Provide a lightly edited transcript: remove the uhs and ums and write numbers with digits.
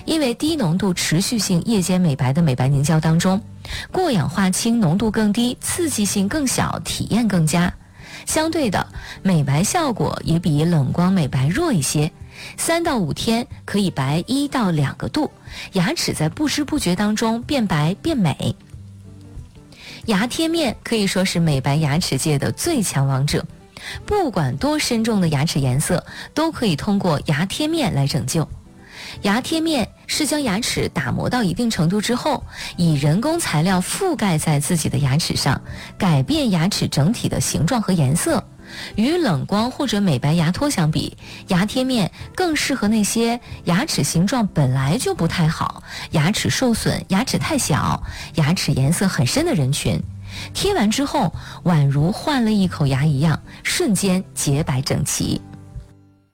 因为低浓度持续性夜间美白的美白凝胶当中，过氧化氢浓度更低，刺激性更小，体验更佳。相对的，美白效果也比冷光美白弱一些，3到5天可以白1到2个度，牙齿在不知不觉当中变白变美。牙贴面可以说是美白牙齿界的最强王者，不管多深重的牙齿颜色，都可以通过牙贴面来拯救。牙贴面是将牙齿打磨到一定程度之后，以人工材料覆盖在自己的牙齿上，改变牙齿整体的形状和颜色。与冷光或者美白牙托相比，牙贴面更适合那些牙齿形状本来就不太好、牙齿受损、牙齿太小、牙齿颜色很深的人群。贴完之后，宛如换了一口牙一样，瞬间洁白整齐。